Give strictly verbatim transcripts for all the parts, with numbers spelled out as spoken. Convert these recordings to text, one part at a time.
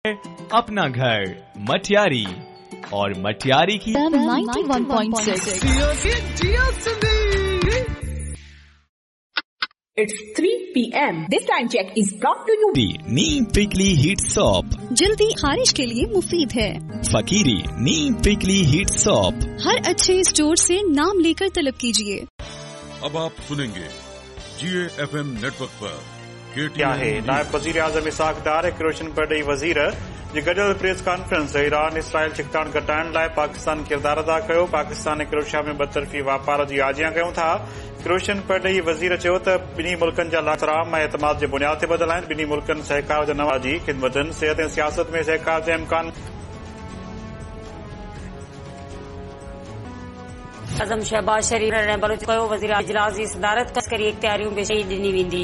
अपना घर मटियारी और मटियारी की ninety one point six. It's three p m This time check is brought to you. Neem prickly heat shop जल्दी खारिश के लिए मुफीद है। फकीरी नीम प्रिकली हीट सॉप हर अच्छे स्टोर से नाम लेकर तलब कीजिए। अब आप सुनेंगे जी ए एफ एम नेटवर्क पर क्या है नायब वजीर आजम इसाक दार हिकु रोशन परॾेही वज़ीर जी गॾियल प्रेस कॉन्फ्रेंस ईरान इसराइल छिकताण घटाइण लाइ पाकिस्तान किरदारु अदा कयो। पाकिस्तान ऐं क्रोएशिया में बतरफ़ी वापार जी आजियां कयूं था। रोशन परॾेही वज़ीर चयो त ॿिन्ही मुल्कनि जा लातराम ऐं एतमाद जे बुनियाद ते ॿधल आहिनि। ॿिन्ही मुल्कनि सहकार जे नवाज़ जी ख़िदमतुनि सिहत ऐं सियासत में सहकार जे इम्कान आज़म शहबाज शरीफ ऐं बलूच कयो वज़ीर इजलास जी सदारत तस्करी इख्तियारियूं बि शही ॾिनी वेंदी।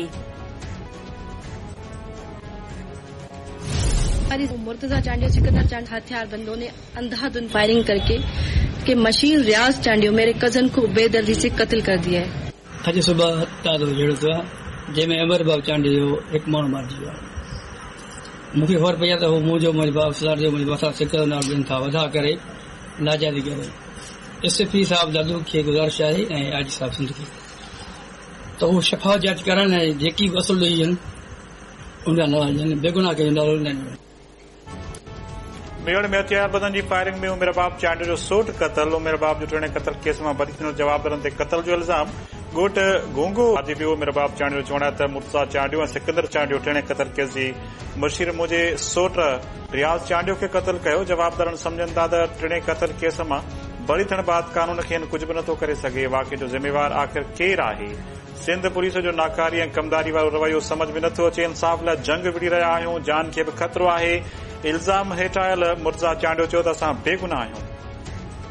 मुर्तजा चांडियो सिकंदर चांड हथियार बंदों ने अंधाधुन फायरिंग करके के मशीर रियाज चांडियो मेरे कजन को बेदर्दी से कत्ल कर दिया है। अॼु सुबह ताज़ो जहिड़ो थियो जंहिंमें अमर बाब चांडियो हिकु माण्हू मारिजी वियो। मूंखे ख़बर पई आहे त हू मुंहिंजो मुंहिंजे बाब सलार जो मुंहिंजे मथां सिकंदर नाल ॾियनि था वधा करे लाजादी करे एसपी साहब दादू खे गुज़ारिश आहे ऐं आजी साहब सिंध खे त हू शफ़ाफ़ जांच करण ऐं जेकी बि असुल ॾेई आहिनि उनजा नाला ॾियनि बेगुनाह खे नालो न ॾियनि। मेड़ में हथियार बंदनि जी फायरिंग में उमिर बाब चांडियो जो सोट क़तल उमिर बाब जो टिणे क़तल केस में बरी थियल जवाबदारनि ते क़तल जो इल्ज़ाम ॻोठ गोंगो अॼु बि उमिर बाब चांडियो चवण आहे त मुर्तज़ा चांडियो ऐं सिकंदर चांडियो टिणे क़तल केस जी मुशीर मुंहिंजे सोट रियाज़ चांडियो खे क़तल कयो। जवाबदारनि सम्झनि था त टिणे क़तल केस मां बरी थियण बाद कानून खे कुझु बि नथो करे सघे। वाक़े जो ज़िम्मेवार आख़िर केरु आहे? सिंध पुलिस जो नाकारी ऐं कमदारी वारो रवैयो समझ में नथो अचे। इंसाफ़ लाइ जंग विड़ी रहिया आहियूं, जान खे बि ख़तरो आहे। इल्ज़ाम हेठायल मुर्तज़ा चांडियो चयो त असां बेगुनाह आहियूं।